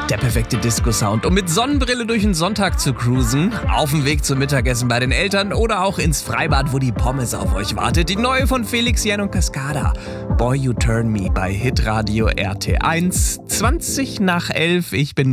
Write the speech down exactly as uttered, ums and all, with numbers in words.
Der perfekte Disco-Sound, um mit Sonnenbrille durch den Sonntag zu cruisen, auf dem Weg zum Mittagessen bei den Eltern oder auch ins Freibad, wo die Pommes auf euch wartet. Die neue von Felix Jähn und Cascada. Boy You Turn Me bei Hitradio R T eins. zwanzig nach elf. Ich bin